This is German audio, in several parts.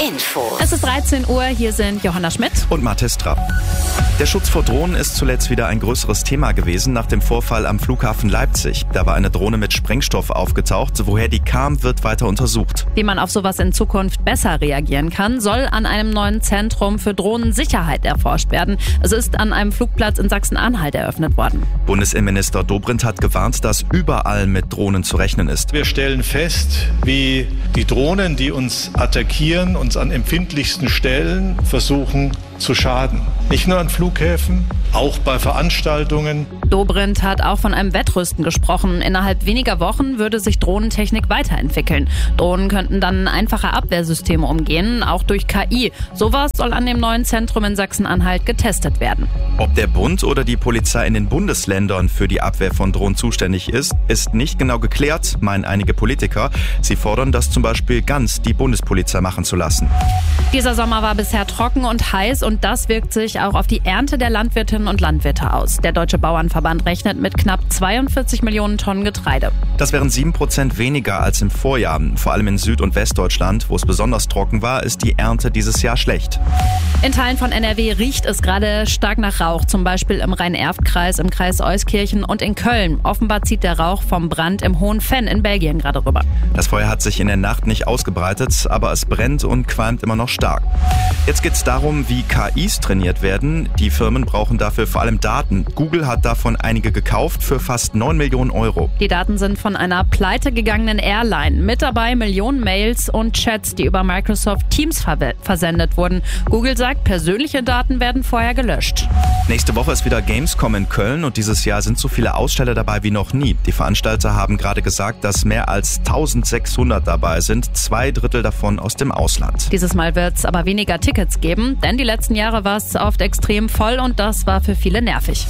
Info. Es ist 13 Uhr, hier sind Johanna Schmidt und Mathis Trapp. Der Schutz vor Drohnen ist zuletzt wieder ein größeres Thema gewesen nach dem Vorfall am Flughafen Leipzig. Da war eine Drohne mit Sprengstoff aufgetaucht. Woher die kam, wird weiter untersucht. Wie man auf sowas in Zukunft besser reagieren kann, soll an einem neuen Zentrum für Drohnensicherheit erforscht werden. Es ist an einem Flugplatz in Sachsen-Anhalt eröffnet worden. Bundesinnenminister Dobrindt hat gewarnt, dass überall mit Drohnen zu rechnen ist. Wir stellen fest, wie die Drohnen, die uns attackieren, uns an empfindlichsten Stellen versuchen zu schaden. Nicht nur an Flughäfen, auch bei Veranstaltungen. Dobrindt hat auch von einem Wettrüsten gesprochen. Innerhalb weniger Wochen würde sich Drohnentechnik weiterentwickeln. Drohnen könnten dann einfache Abwehrsysteme umgehen, auch durch KI. Sowas soll an dem neuen Zentrum in Sachsen-Anhalt getestet werden. Ob der Bund oder die Polizei in den Bundesländern für die Abwehr von Drohnen zuständig ist nicht genau geklärt, meinen einige Politiker. Sie fordern, das zum Beispiel ganz die Bundespolizei machen zu lassen. Dieser Sommer war bisher trocken und heiß und das wirkt sich auch auf die Ernte der Landwirtinnen und Landwirte aus. Der Deutsche Bauernverband rechnet mit knapp 42 Millionen Tonnen Getreide. Das wären 7% weniger als im Vorjahr. Vor allem in Süd- und Westdeutschland, wo es besonders trocken war, ist die Ernte dieses Jahr schlecht. In Teilen von NRW riecht es gerade stark nach Rauch, zum Beispiel im Rhein-Erft-Kreis, im Kreis Euskirchen und in Köln. Offenbar zieht der Rauch vom Brand im Hohen Venn in Belgien gerade rüber. Das Feuer hat sich in der Nacht nicht ausgebreitet, aber es brennt und qualmt immer noch stark. Jetzt geht es darum, wie KIs trainiert werden. Die Firmen brauchen dafür vor allem Daten. Google hat davon einige gekauft für fast 9 Millionen Euro. Die Daten sind von einer pleitegegangenen Airline. Mit dabei Millionen Mails und Chats, die über Microsoft Teams versendet wurden. Google sagt, persönliche Daten werden vorher gelöscht. Nächste Woche ist wieder Gamescom in Köln und dieses Jahr sind so viele Aussteller dabei wie noch nie. Die Veranstalter haben gerade gesagt, dass mehr als 1600 dabei sind, 2/3 davon aus dem Ausland. Dieses Mal wird es aber weniger Tickets geben, denn die letzten Jahre war es oft extrem voll und das war für viele nervig.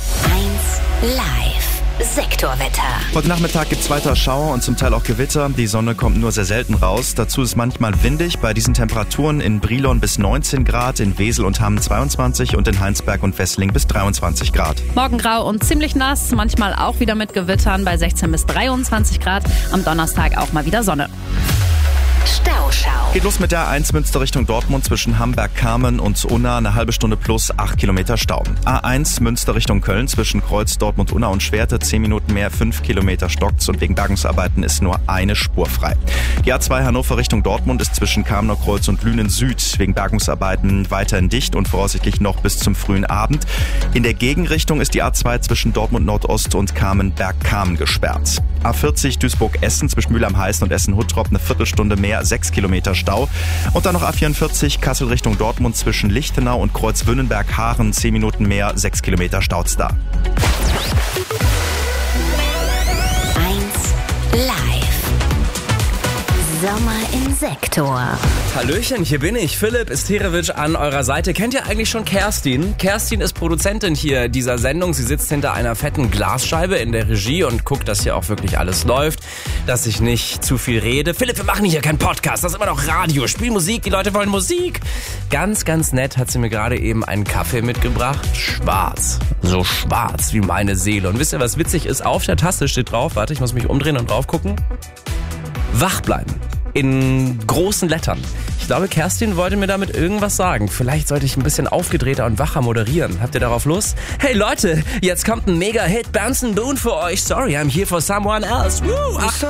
1 Live. Sektorwetter. Heute Nachmittag gibt es weiter Schauer und zum Teil auch Gewitter. Die Sonne kommt nur sehr selten raus. Dazu ist manchmal windig. Bei diesen Temperaturen in Brilon bis 19 Grad, in Wesel und Hamm 22 und in Heinsberg und Wessling bis 23 Grad. Morgen grau und ziemlich nass, manchmal auch wieder mit Gewittern bei 16 bis 23 Grad. Am Donnerstag auch mal wieder Sonne. Stauschau. Geht los mit der A1 Münster Richtung Dortmund zwischen Hamberg-Kamen und Unna, eine halbe Stunde plus 8 Kilometer Stau. A1 Münster Richtung Köln zwischen Kreuz, Dortmund, Unna und Schwerte, 10 Minuten mehr, 5 Kilometer stockt's und wegen Bergungsarbeiten ist nur eine Spur frei. Die A2 Hannover Richtung Dortmund ist zwischen Kamener Kreuz und Lünen Süd wegen Bergungsarbeiten weiterhin dicht und voraussichtlich noch bis zum frühen Abend. In der Gegenrichtung ist die A2 zwischen Dortmund Nordost und Kamen-Berg-Kamen gesperrt. A40 Duisburg-Essen zwischen Mühlheim-Heißen und Essen-Huttrop eine Viertelstunde mehr, 6 Kilometer Stau. Und dann noch A44 Kassel Richtung Dortmund zwischen Lichtenau und Kreuzwünnenberg-Haaren, 10 Minuten mehr, 6 Kilometer staut's da. 1 Live. Sommer im Sektor. Hallöchen, hier bin ich, Philipp Isterewitsch an eurer Seite. Kennt ihr eigentlich schon Kerstin? Kerstin ist Produzentin hier dieser Sendung. Sie sitzt hinter einer fetten Glasscheibe in der Regie und guckt, dass hier auch wirklich alles läuft, dass ich nicht zu viel rede. Philipp, wir machen hier keinen Podcast, das ist immer noch Radio. Spiel Musik, die Leute wollen Musik. Ganz, ganz nett hat sie mir gerade eben einen Kaffee mitgebracht. Schwarz. So schwarz wie meine Seele. Und wisst ihr, was witzig ist? Auf der Tasse steht drauf, warte, ich muss mich umdrehen und drauf gucken. Wach bleiben. In großen Lettern. Ich glaube, Kerstin wollte mir damit irgendwas sagen. Vielleicht sollte ich ein bisschen aufgedrehter und wacher moderieren. Habt ihr darauf Lust? Hey Leute, jetzt kommt ein Mega-Hit, Benson Boone für euch. Sorry, I'm here for someone else. Woo!